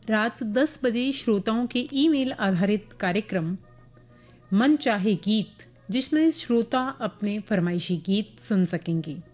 रात 10 बजे श्रोताओं के ईमेल आधारित कार्यक्रम मन चाहे गीत, जिसमें श्रोता अपने फरमाइशी गीत सुन सकेंगे।